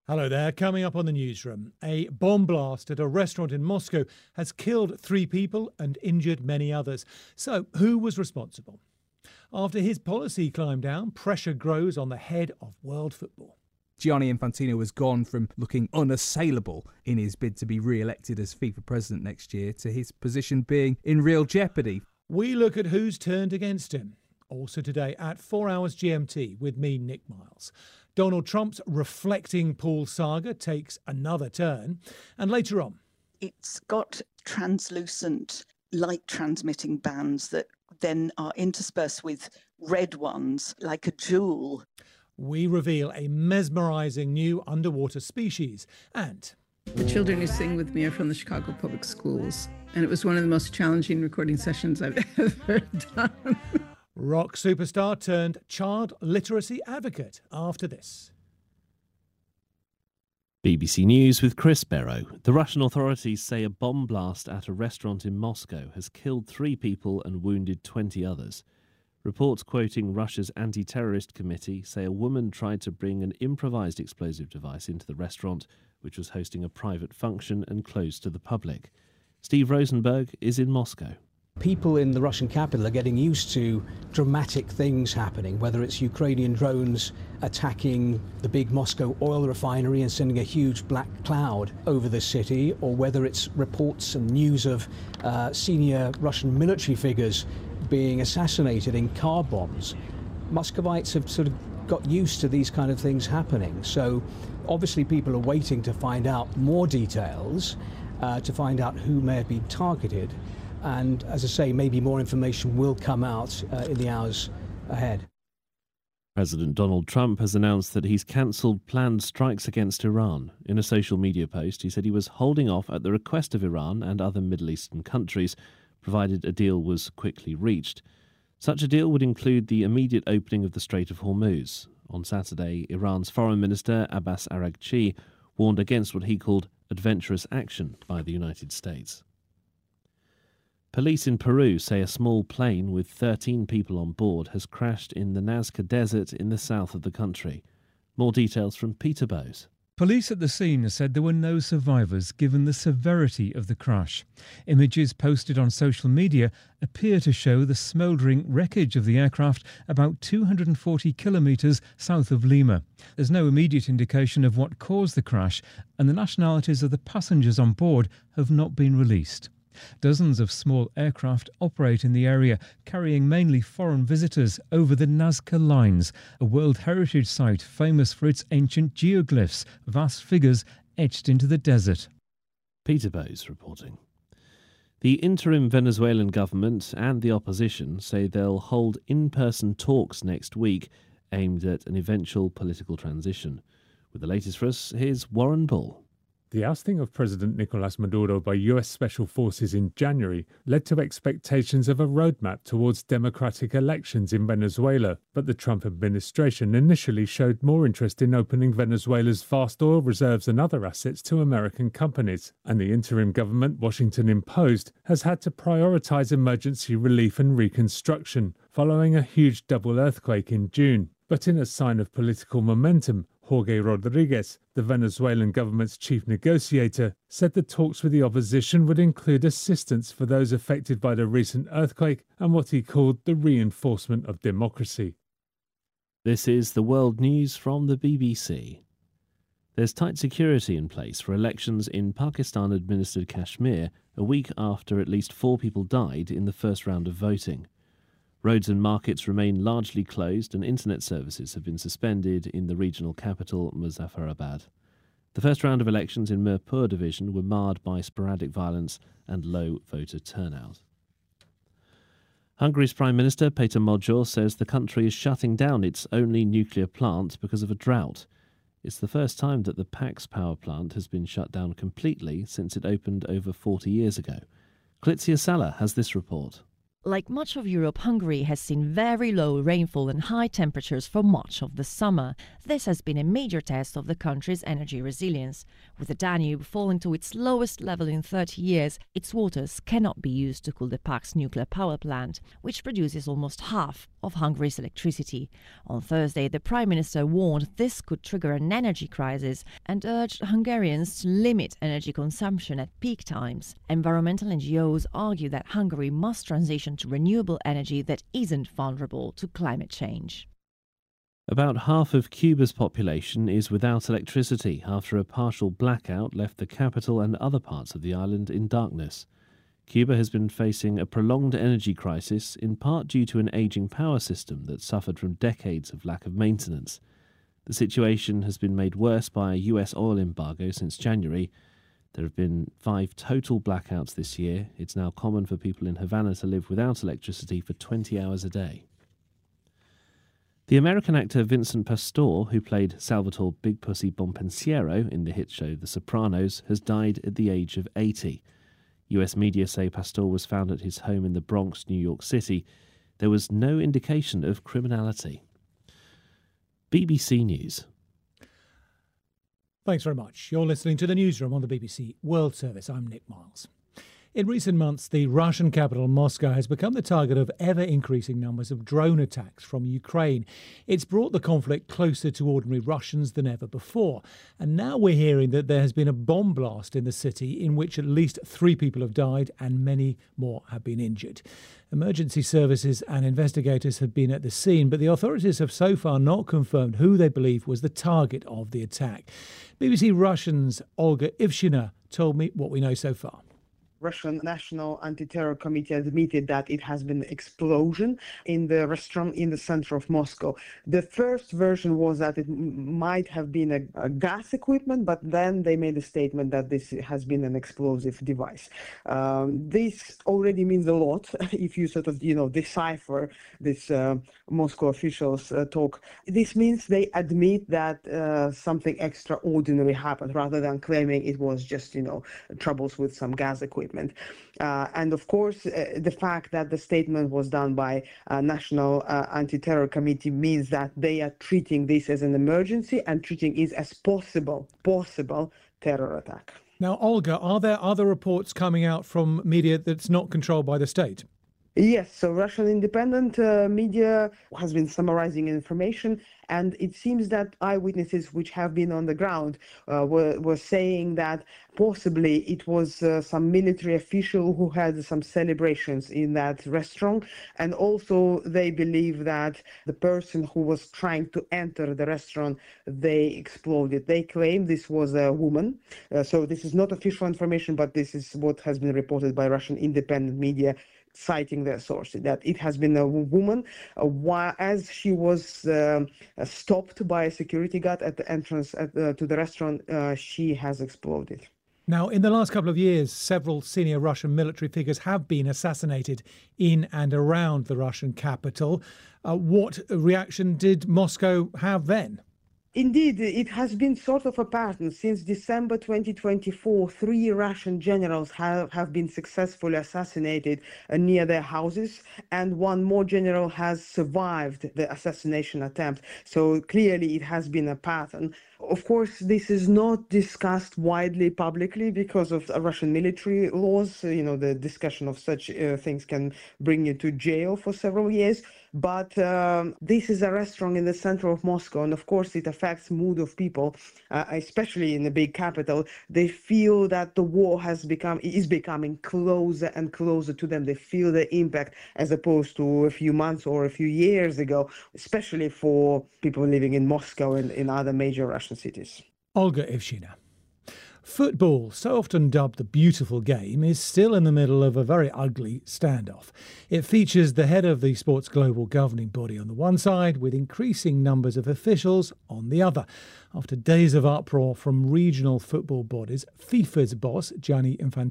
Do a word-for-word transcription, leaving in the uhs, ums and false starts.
Hello there. Coming up on the newsroom, a bomb blast at a restaurant in Moscow has killed three people and injured many others. So, who was responsible? After his policy climbed down, pressure grows on the head of world football. Gianni Infantino has gone from looking unassailable in his bid to be re-elected as FIFA president next year to his position being in real jeopardy. We look at who's turned against him. Also today at four hours G M T with me, Nick Miles. Donald Trump's reflecting pool saga takes another turn. And later on, it's got translucent light transmitting bands that then are interspersed with red ones like a jewel. We reveal a mesmerising new underwater species. And the children who sing with me are from the Chicago Public Schools. And it was one of the most challenging recording sessions I've ever done. rock superstar turned child literacy advocate after this. B B C News with Chris Barrow. The Russian authorities say a bomb blast at a restaurant in Moscow has killed three people and wounded twenty others. Reports quoting Russia's anti-terrorist committee say a woman tried to bring an improvised explosive device into the restaurant, which was hosting a private function and closed to the public. Steve Rosenberg is in Moscow. People in the Russian capital are getting used to dramatic things happening, whether it's Ukrainian drones attacking the big Moscow oil refinery and sending a huge black cloud over the city, or whether it's reports and news of uh, senior Russian military figures being assassinated in car bombs. Muscovites have sort of got used to these kind of things happening. So obviously people are waiting to find out more details, uh, to find out who may have been targeted. And as I say, maybe more information will come out uh, in the hours ahead. President Donald Trump has announced that he's cancelled planned strikes against Iran. In a social media post, he said he was holding off at the request of Iran and other Middle Eastern countries, provided a deal was quickly reached. Such a deal would include the immediate opening of the Strait of Hormuz. On Saturday, Iran's Foreign Minister Abbas Araghchi warned against what he called adventurous action by the United States. Police in Peru say a small plane with thirteen people on board has crashed in the Nazca Desert in the south of the country. More details from Peter Bowes. Police at the scene said there were no survivors given the severity of the crash. Images posted on social media appear to show the smouldering wreckage of the aircraft about two hundred forty kilometres south of Lima. There's no immediate indication of what caused the crash, and the nationalities of the passengers on board have not been released. Dozens of small aircraft operate in the area, carrying mainly foreign visitors over the Nazca Lines, a World Heritage Site famous for its ancient geoglyphs, vast figures etched into the desert. Peter Bowes reporting. The interim Venezuelan government and the opposition say they'll hold in-person talks next week aimed at an eventual political transition. With the latest for us, here's Warren Bull. The ousting of President Nicolás Maduro by U S Special Forces in January led to expectations of a roadmap towards democratic elections in Venezuela, but the Trump administration initially showed more interest in opening Venezuela's vast oil reserves and other assets to American companies, and the interim government Washington imposed has had to prioritize emergency relief and reconstruction, following a huge double earthquake in June. But in a sign of political momentum, Jorge Rodriguez, the Venezuelan government's chief negotiator, said the talks with the opposition would include assistance for those affected by the recent earthquake and what he called the reinforcement of democracy. This is the world news from the B B C. There's tight security in place for elections in Pakistan-administered Kashmir a week after at least four people died in the first round of voting. Roads and markets remain largely closed and internet services have been suspended in the regional capital, Muzaffarabad. The first round of elections in Mirpur division were marred by sporadic violence and low voter turnout. Hungary's Prime Minister Péter Magyar says the country is shutting down its only nuclear plant because of a drought. It's the first time that the Pax power plant has been shut down completely since it opened over forty years ago. Klitsia Sala has this report. Like much of Europe, Hungary has seen very low rainfall and high temperatures for much of the summer. This has been a major test of the country's energy resilience. With the Danube falling to its lowest level in thirty years, its waters cannot be used to cool the Paks nuclear power plant, which produces almost half of Hungary's electricity. On Thursday, the Prime Minister warned this could trigger an energy crisis and urged Hungarians to limit energy consumption at peak times. Environmental N G Os argue that Hungary must transition to renewable energy that isn't vulnerable to climate change. About half of Cuba's population is without electricity after a partial blackout left the capital and other parts of the island in darkness. Cuba has been facing a prolonged energy crisis, in part due to an ageing power system that suffered from decades of lack of maintenance. The situation has been made worse by a U S oil embargo since January. There have been five total blackouts this year. It's now common for people in Havana to live without electricity for twenty hours a day. The American actor Vincent Pastore, who played Salvatore Big Pussy Bonpensiero in the hit show The Sopranos, has died at the age of eighty. U S media say Pastore was found at his home in the Bronx, New York City. There was no indication of criminality. B B C News. Thanks very much. You're listening to the Newsroom on the B B C World Service. I'm Nick Miles. In recent months, the Russian capital, Moscow, has become the target of ever-increasing numbers of drone attacks from Ukraine. It's brought the conflict closer to ordinary Russians than ever before. And now we're hearing that there has been a bomb blast in the city in which at least three people have died and many more have been injured. Emergency services and investigators have been at the scene, but the authorities have so far not confirmed who they believe was the target of the attack. B B C Russian's Olga Ivshina told me what we know so far. Russian National Anti-Terror Committee admitted that it has been an explosion in the restaurant in the center of Moscow. The first version was that it m- might have been a, a gas equipment, but then they made a statement that this has been an explosive device. Um, this already means a lot if you sort of, you know, decipher this uh, Moscow officials uh, talk. This means they admit that uh, something extraordinary happened rather than claiming it was just, you know, troubles with some gas equipment. Uh, and of course, uh, the fact that the statement was done by a National uh, Anti-Terror Committee means that they are treating this as an emergency and treating it as possible, possible terror attack. Now, Olga, are there other reports coming out from media that's not controlled by the state? Yes, so Russian independent uh, media has been summarizing information, and it seems that eyewitnesses which have been on the ground uh, were, were saying that possibly it was uh, some military official who had some celebrations in that restaurant, and also they believe that the person who was trying to enter the restaurant, they exploded. They claim this was a woman, uh, so this is not official information, but this is what has been reported by Russian independent media, citing their source, that it has been a woman uh, while, as she was uh, stopped by a security guard at the entrance at, uh, to the restaurant, uh, she has exploded. Now, in the last couple of years, several senior Russian military figures have been assassinated in and around the Russian capital. Uh, what reaction did Moscow have then? Indeed, it has been sort of a pattern. Since December twenty twenty-four, three Russian generals have, have been successfully assassinated uh, near their houses, and one more general has survived the assassination attempt. So clearly it has been a pattern. Of course, this is not discussed widely publicly because of Russian military laws. You know, the discussion of such uh, things can bring you to jail for several years. But um, this is a restaurant in the center of Moscow, and of course it affects mood of people, uh, especially in the big capital. They feel that the war has become is becoming closer and closer to them. They feel the impact as opposed to a few months or a few years ago, especially for people living in Moscow and in other major Russian cities. Olga Ivshina. Football, so often dubbed the beautiful game, is still in the middle of a very ugly standoff. It features the head of the sport's global governing body on the one side, with increasing numbers of officials on the other. After days of uproar from regional football bodies, FIFA's boss, Gianni Infantino,